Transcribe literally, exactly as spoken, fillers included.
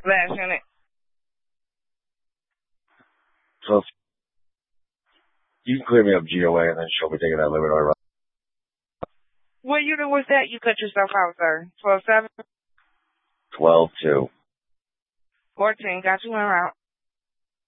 Last unit. So you can clear me up G O A and then she'll be taking that Liberty run. What unit was that? You cut yourself out, sir. twelve seven? twelve two. fourteen. Got you en route.